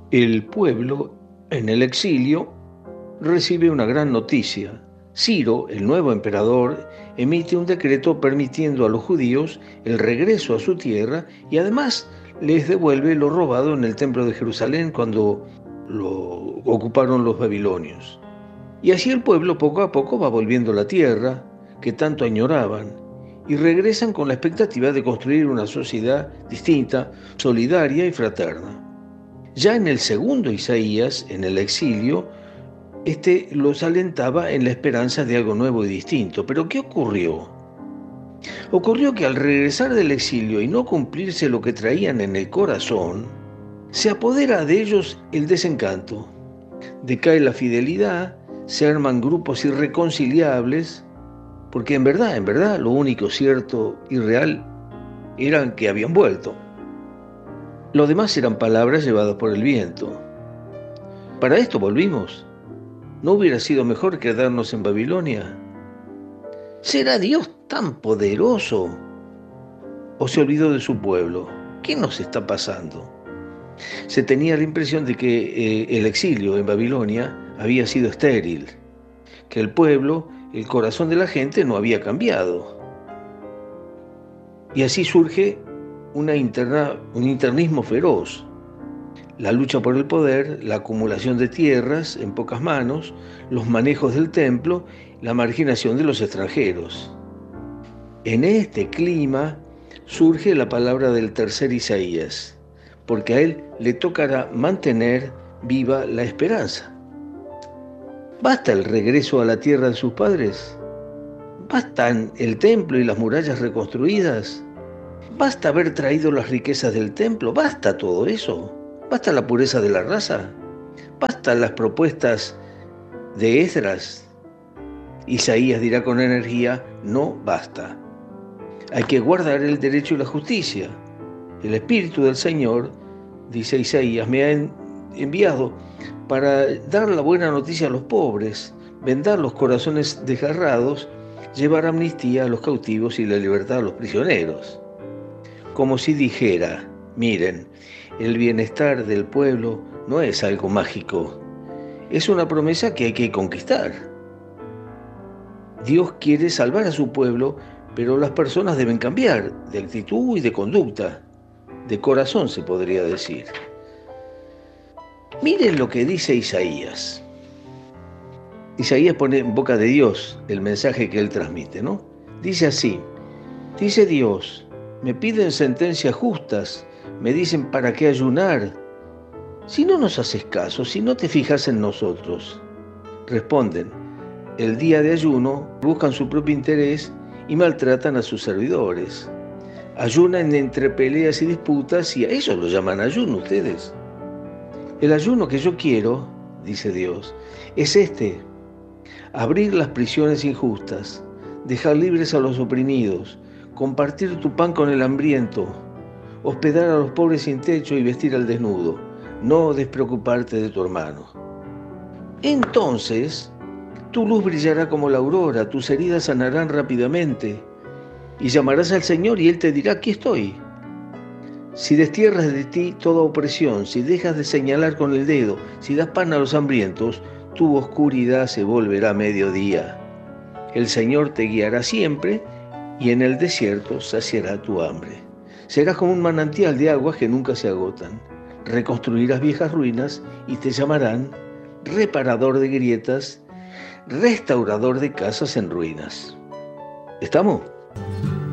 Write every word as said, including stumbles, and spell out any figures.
El pueblo, en el exilio, recibe una gran noticia. Ciro, el nuevo emperador, emite un decreto permitiendo a los judíos el regreso a su tierra y además les devuelve lo robado en el templo de Jerusalén cuando lo ocuparon los babilonios. Y así el pueblo poco a poco va volviendo a la tierra que tanto añoraban y regresan con la expectativa de construir una sociedad distinta, solidaria y fraterna. Ya en el segundo Isaías, en el exilio, este los alentaba en la esperanza de algo nuevo y distinto. Pero ¿qué ocurrió? Ocurrió que al regresar del exilio y no cumplirse lo que traían en el corazón, se apodera de ellos el desencanto. Decae la fidelidad, se arman grupos irreconciliables, porque en verdad, en verdad, lo único cierto y real era que habían vuelto. Lo demás eran palabras llevadas por el viento. ¿Para esto volvimos? ¿No hubiera sido mejor quedarnos en Babilonia? ¿Será Dios tan poderoso? ¿O se olvidó de su pueblo? ¿Qué nos está pasando? Se tenía la impresión de que eh, el exilio en Babilonia había sido estéril, que el pueblo, el corazón de la gente no había cambiado. Y así surge una interna, un internismo feroz. La lucha por el poder, la acumulación de tierras en pocas manos, los manejos del templo, la marginación de los extranjeros. En este clima surge la palabra del tercer Isaías, porque a él le tocará mantener viva la esperanza. ¿Basta el regreso a la tierra de sus padres? ¿Bastan el templo y las murallas reconstruidas? ¿Basta haber traído las riquezas del templo? ¿Basta todo eso? ¿Basta la pureza de la raza? ¿Bastan las propuestas de Esdras? Isaías dirá con energía, no basta. Hay que guardar el derecho y la justicia. El Espíritu del Señor, dice Isaías, me ha enviado para dar la buena noticia a los pobres, vendar los corazones desgarrados, llevar amnistía a los cautivos y la libertad a los prisioneros. Como si dijera, miren, el bienestar del pueblo no es algo mágico, es una promesa que hay que conquistar. Dios quiere salvar a su pueblo, pero las personas deben cambiar de actitud y de conducta, de corazón se podría decir. Miren lo que dice Isaías. Isaías pone en boca de Dios el mensaje que él transmite, ¿no? Dice así, dice Dios, me piden sentencias justas, me dicen para qué ayunar. Si no nos haces caso, si no te fijas en nosotros. Responden, el día de ayuno buscan su propio interés y maltratan a sus servidores. Ayunan entre peleas y disputas y a eso lo llaman ayuno ustedes. El ayuno que yo quiero, dice Dios, es este, abrir las prisiones injustas, dejar libres a los oprimidos, compartir tu pan con el hambriento, hospedar a los pobres sin techo y vestir al desnudo, no despreocuparte de tu hermano. Entonces, tu luz brillará como la aurora, tus heridas sanarán rápidamente, y llamarás al Señor y Él te dirá, aquí estoy. Si destierras de ti toda opresión, si dejas de señalar con el dedo, si das pan a los hambrientos, tu oscuridad se volverá mediodía. El Señor te guiará siempre y en el desierto saciará tu hambre. Serás como un manantial de aguas que nunca se agotan. Reconstruirás viejas ruinas y te llamarán reparador de grietas, restaurador de casas en ruinas. ¿Estamos?